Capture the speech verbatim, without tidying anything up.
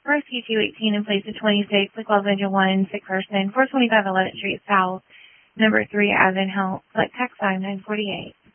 Rescue two eighteen in place of twenty-six, the Club Engine one, sick person, four twenty-five eleventh Street South, number three, Advent Health, collect tax time nine forty-eight.